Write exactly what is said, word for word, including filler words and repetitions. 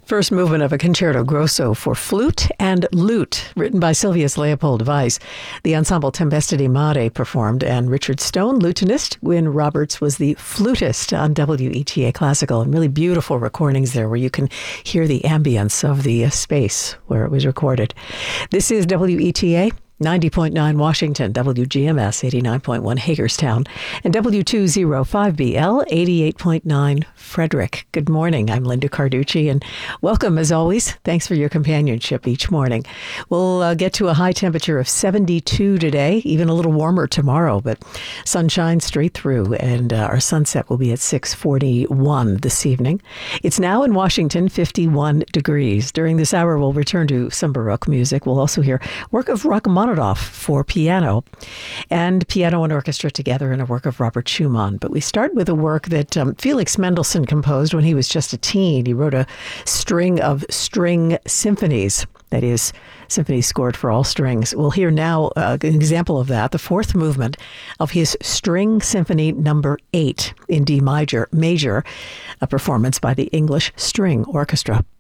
First movement of a concerto grosso for flute and lute, written by Silvius Leopold Weiss. The ensemble Tempesta di Mare performed, and Richard Stone, lutenist. Gwyn Roberts was the flutist on W E T A Classical, and really beautiful recordings there where you can hear the ambience of the uh, space where it was recorded. This is W E T A. ninety point nine Washington, W G M S eighty-nine point one Hagerstown, and W two oh five B L eighty-eight point nine Frederick. Good morning. I'm Linda Carducci, and welcome as always. Thanks for your companionship each morning. We'll uh, get to a high temperature of seventy-two today, even a little warmer tomorrow, but sunshine straight through, and uh, our sunset will be at six forty-one this evening. It's now in Washington, fifty-one degrees. During this hour, we'll return to some Baroque music. We'll also hear work of Rachmaninoff for piano and piano and orchestra together in a work of Robert Schumann. But we start with a work that um, Felix Mendelssohn composed when he was just a teen. He wrote a string of string symphonies, that is, symphonies scored for all strings. We'll hear now uh, an example of that, the fourth movement of his String Symphony Number eight in D major, major, a performance by the English String Orchestra.